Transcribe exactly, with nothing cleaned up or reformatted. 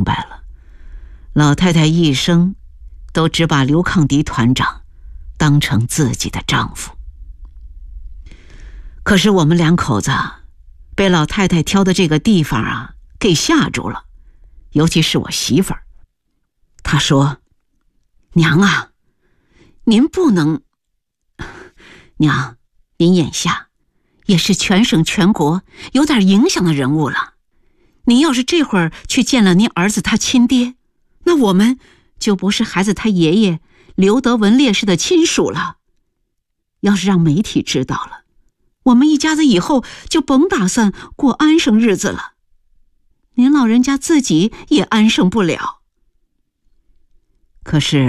白了，老太太一生都只把刘抗迪团长当成自己的丈夫。可是我们两口子被老太太挑的这个地方啊给吓住了，尤其是我媳妇儿。她说：娘啊，您不能……娘，您眼下也是全省全国有点影响的人物了，您要是这会儿去见了您儿子他亲爹，那我们就不是孩子他爷爷刘德文烈士的亲属了。要是让媒体知道了，我们一家子以后就甭打算过安生日子了，您老人家自己也安生不了。可是